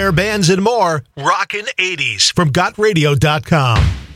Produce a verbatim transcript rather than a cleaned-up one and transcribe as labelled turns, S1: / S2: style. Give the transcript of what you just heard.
S1: bands, and more. Rockin' eighties from got radio dot com.